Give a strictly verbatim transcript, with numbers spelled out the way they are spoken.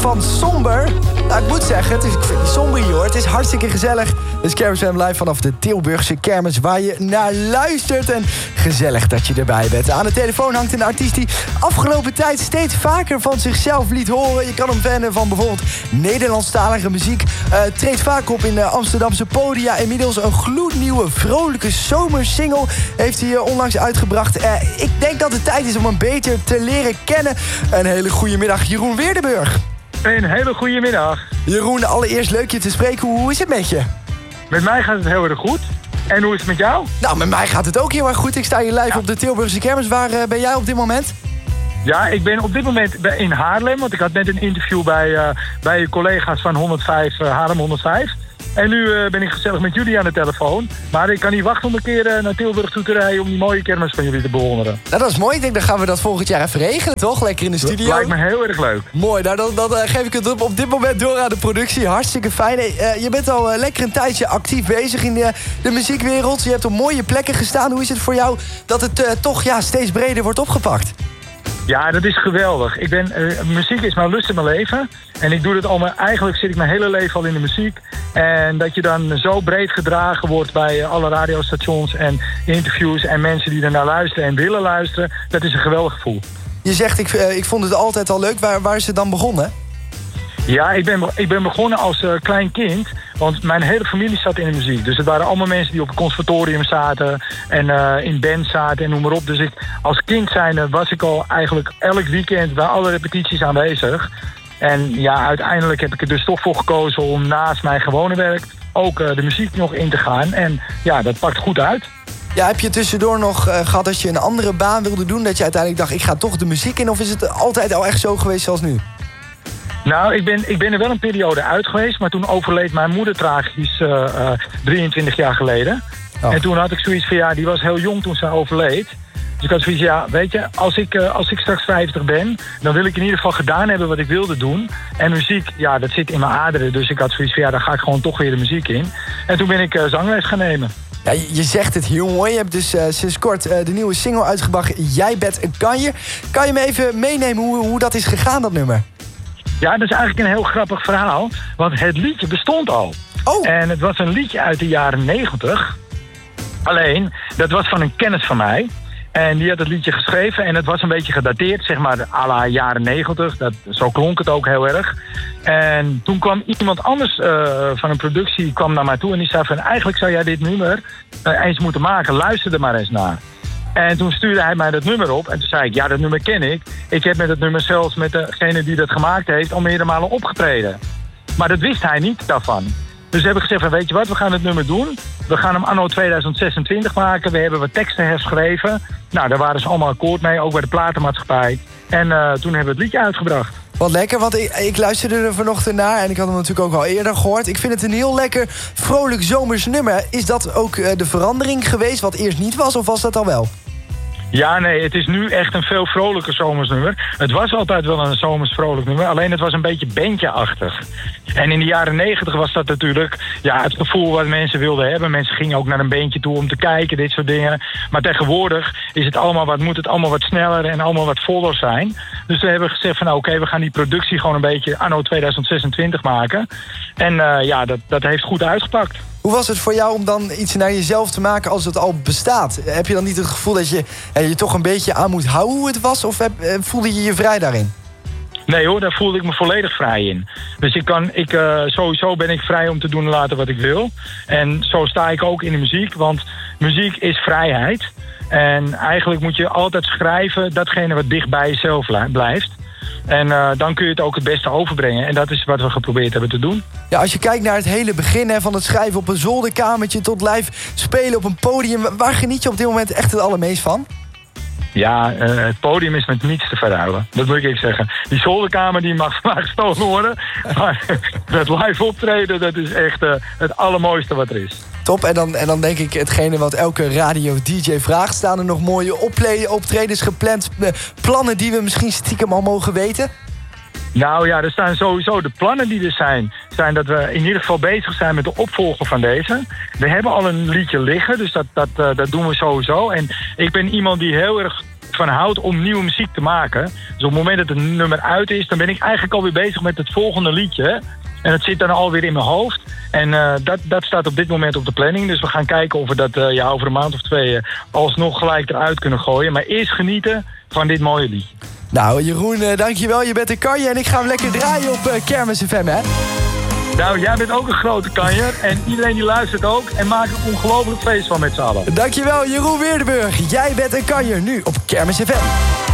van somber. Nou, ik moet zeggen, het is, ik vind het somber hier hoor. Het is hartstikke gezellig. Het is Kermis F M live vanaf de Tilburgse kermis waar je naar luistert. En gezellig dat je erbij bent. Aan de telefoon hangt een artiest die afgelopen tijd steeds vaker van zichzelf liet horen. Je kan hem kennen van bijvoorbeeld Nederlandstalige muziek. Uh, treedt vaak op in de Amsterdamse podia. Inmiddels een gloednieuwe, vrolijke zomersingle heeft hij uh, onlangs uitgebracht. Uh, ik denk dat het tijd is om hem beter te leren kennen. Een hele goede middag, Jeroen Weerdenburg. Een hele goede middag. Jeroen, allereerst leuk je te spreken. Hoe is het met je? Met mij gaat het heel erg goed. En hoe is het met jou? Nou, met mij gaat het ook heel erg goed. Ik sta hier live ja. op de Tilburgse kermis. Waar uh, ben jij op dit moment? Ja, ik ben op dit moment in Haarlem. Want ik had net een interview bij, uh, bij je collega's van honderdvijf, uh, Haarlem honderdvijf. En nu uh, ben ik gezellig met jullie aan de telefoon. Maar ik kan niet wachten om een keer uh, naar Tilburg toe te rijden om die mooie kermis van jullie te bewonderen. Nou, dat is mooi. Ik denk, dan gaan we dat volgend jaar even regelen, toch? Lekker in de studio. Dat lijkt me heel erg leuk. Mooi, nou, dan, dan uh, geef ik het op dit moment door aan de productie. Hartstikke fijn. Uh, je bent al uh, lekker een tijdje actief bezig in de, de muziekwereld. Je hebt op mooie plekken gestaan. Hoe is het voor jou dat het uh, toch ja, steeds breder wordt opgepakt? Ja, dat is geweldig. Ik ben, uh, muziek is mijn lust in mijn leven. En ik doe dit al, mijn, eigenlijk zit ik mijn hele leven al in de muziek. En dat je dan zo breed gedragen wordt bij uh, alle radiostations en interviews en mensen die ernaar luisteren en willen luisteren, dat is een geweldig gevoel. Je zegt, ik, uh, ik vond het altijd al leuk. Waar, waar is het dan begonnen? Ja, ik ben, ik ben begonnen als uh, klein kind. Want mijn hele familie zat in de muziek. Dus het waren allemaal mensen die op het conservatorium zaten. En uh, in band zaten en noem maar op. Dus ik, als kind zijnde was ik al eigenlijk elk weekend bij alle repetities aanwezig. En ja, uiteindelijk heb ik er dus toch voor gekozen om naast mijn gewone werk ook uh, de muziek nog in te gaan. En ja, dat pakt goed uit. Ja, heb je tussendoor nog uh, gehad dat je een andere baan wilde doen? Dat je uiteindelijk dacht, ik ga toch de muziek in? Of is het altijd al echt zo geweest zoals nu? Nou, ik ben, ik ben er wel een periode uit geweest. Maar toen overleed mijn moeder tragisch uh, uh, drieëntwintig jaar geleden. Oh. En toen had ik zoiets van, ja, die was heel jong toen ze overleed. Dus ik had zoiets, ja, weet je, als ik, uh, als ik straks vijftig ben, dan wil ik in ieder geval gedaan hebben wat ik wilde doen. En muziek, ja, dat zit in mijn aderen. Dus ik had zoiets van, ja, dan ga ik gewoon toch weer de muziek in. En toen ben ik uh, zangles gaan nemen. Ja, je zegt het heel mooi. Je hebt dus uh, sinds kort uh, de nieuwe single uitgebracht, Jij bent een kanjer. Kan je me even meenemen hoe, hoe dat is gegaan, dat nummer? Ja, dat is eigenlijk een heel grappig verhaal. Want het liedje bestond al. Oh. En het was een liedje uit de jaren negentig. Alleen, dat was van een kennis van mij. En die had het liedje geschreven. En het was een beetje gedateerd, zeg maar, à la jaren negentig. Dat, zo klonk het ook heel erg. En toen kwam iemand anders uh, van een productie kwam naar mij toe. En die zei van, eigenlijk zou jij dit nummer uh, eens moeten maken. Luister er maar eens naar. En toen stuurde hij mij dat nummer op. En toen zei ik, ja, dat nummer ken ik. Ik heb met het nummer zelfs met degene die dat gemaakt heeft al meerdere malen opgetreden. Maar dat wist hij niet daarvan. Dus we hebben gezegd van, weet je wat, we gaan het nummer doen. We gaan hem anno tweeduizend zesentwintig maken. We hebben wat teksten herschreven. Nou, daar waren ze allemaal akkoord mee, ook bij de platenmaatschappij. En uh, toen hebben we het liedje uitgebracht. Wat lekker, want ik, ik luisterde er vanochtend naar en ik had hem natuurlijk ook al eerder gehoord. Ik vind het een heel lekker, vrolijk zomers nummer. Is dat ook uh, de verandering geweest, wat eerst niet was, of was dat al wel? Ja, nee, het is nu echt een veel vrolijker zomersnummer. Het was altijd wel een zomers vrolijk nummer, alleen het was een beetje bandje-achtig. En in de jaren negentig was dat natuurlijk ja, het gevoel wat mensen wilden hebben. Mensen gingen ook naar een bandje toe om te kijken, dit soort dingen. Maar tegenwoordig is het allemaal wat, moet het allemaal wat sneller en allemaal wat voller zijn. Dus we hebben gezegd van nou, oké, okay, we gaan die productie gewoon een beetje anno tweeduizend zesentwintig maken. En uh, ja, dat, dat heeft goed uitgepakt. Hoe was het voor jou om dan iets naar jezelf te maken als het al bestaat? Heb je dan niet het gevoel dat je eh, je toch een beetje aan moet houden hoe het was? Of heb, eh, voelde je je vrij daarin? Nee hoor, daar voelde ik me volledig vrij in. Dus ik kan, ik, uh, sowieso ben ik vrij om te doen en laten wat ik wil. En zo sta ik ook in de muziek, want muziek is vrijheid. En eigenlijk moet je altijd schrijven datgene wat dicht bij jezelf blijft. En uh, dan kun je het ook het beste overbrengen. En dat is wat we geprobeerd hebben te doen. Ja, als je kijkt naar het hele begin, hè, van het schrijven op een zolderkamertje tot live spelen op een podium, waar geniet je op dit moment echt het allermeest van? Ja, uh, het podium is met niets te verruilen. Dat moet ik even zeggen. Die zolderkamer die mag vandaag gestolen worden. Maar dat live optreden, dat is echt uh, het allermooiste wat er is. Top, en dan, en dan denk ik hetgene wat elke radio-d j vraagt. Staan er nog mooie optredens gepland? Plannen die we misschien stiekem al mogen weten? Nou ja, er staan sowieso de plannen die er zijn. Zijn dat we in ieder geval bezig zijn met de opvolger van deze. We hebben al een liedje liggen, dus dat, dat, uh, dat doen we sowieso. En ik ben iemand die heel erg van houd om nieuwe muziek te maken. Dus op het moment dat het nummer uit is, dan ben ik eigenlijk alweer bezig met het volgende liedje. En het zit dan alweer in mijn hoofd. En uh, dat, dat staat op dit moment op de planning. Dus we gaan kijken of we dat uh, ja, over een maand of twee uh, alsnog gelijk eruit kunnen gooien. Maar eerst genieten van dit mooie liedje. Nou, Jeroen, uh, dankjewel. Je bent een kanje en ik ga hem lekker draaien op uh, Kermis F M, hè? Nou, jij bent ook een grote kanjer. En iedereen die luistert ook. En maak er een ongelooflijk feest van met z'n allen. Dankjewel, Jeroen Weerdenburg. Jij bent een kanjer nu op Kermis F M.